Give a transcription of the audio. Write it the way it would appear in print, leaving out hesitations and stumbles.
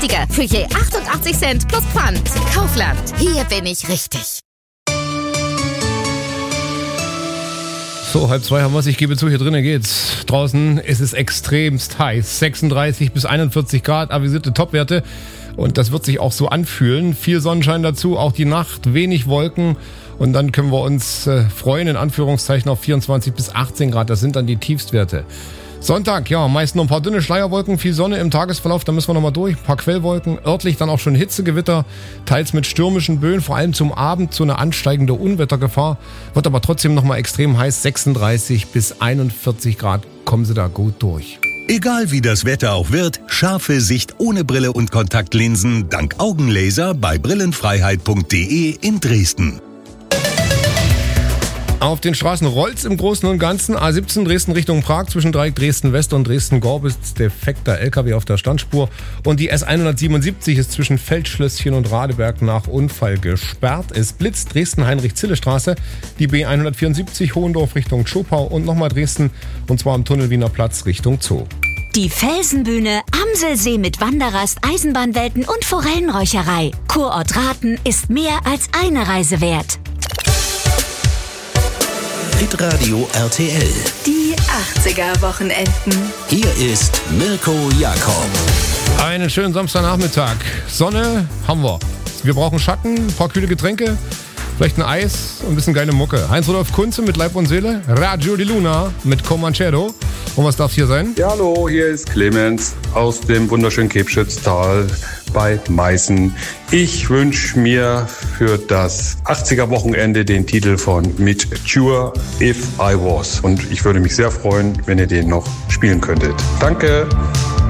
günstiger. Für je 88 Cent plus Pfand. Kaufland. Hier bin ich richtig. So, 1:30 haben wir es. Ich gebe zu, hier drinnen geht's. Draußen ist es extremst heiß. 36 bis 41 Grad, avisierte Topwerte. Und das wird sich auch so anfühlen. Viel Sonnenschein dazu, auch die Nacht, wenig Wolken. Und dann können wir uns freuen, in Anführungszeichen, auf 24 bis 18 Grad. Das sind dann die Tiefstwerte. Sonntag, ja, meist noch ein paar dünne Schleierwolken, viel Sonne im Tagesverlauf, da müssen wir nochmal durch. Ein paar Quellwolken, örtlich dann auch schon Hitzegewitter, teils mit stürmischen Böen, vor allem zum Abend so eine ansteigende Unwettergefahr. Wird aber trotzdem nochmal extrem heiß, 36 bis 41 Grad, kommen Sie da gut durch. Egal wie das Wetter auch wird, scharfe Sicht ohne Brille und Kontaktlinsen dank Augenlaser bei brillenfreiheit.de in Dresden. Auf den Straßen rollt's im Großen und Ganzen. A17 Dresden Richtung Prag zwischen Dreieck Dresden-West und Dresden-Gorbis. Defekter LKW auf der Standspur. Und die S177 ist zwischen Feldschlösschen und Radeberg nach Unfall gesperrt. Es blitzt Dresden-Heinrich-Zille-Straße, die B174 Hohendorf Richtung Zschopau und nochmal Dresden, und zwar am Tunnel Wiener Platz Richtung Zoo. Die Felsenbühne, Amselsee mit Wanderrast, Eisenbahnwelten und Forellenräucherei. Kurort Rathen ist mehr als eine Reise wert. Hitradio RTL. Die 80er-Wochenenden. Hier ist Mirko Jakob. Einen schönen Samstagnachmittag. Sonne haben wir. Wir brauchen Schatten, ein paar kühle Getränke, vielleicht ein Eis und ein bisschen geile Mucke. Heinz-Rudolf Kunze mit Leib und Seele, Radio di Luna mit Comanchedo. Und was darf hier sein? Ja, hallo, hier ist Clemens aus dem wunderschönen Kebschütztal bei Meißen. Ich wünsche mir für das 80er-Wochenende den Titel von Mature, If I Was. Und ich würde mich sehr freuen, wenn ihr den noch spielen könntet. Danke!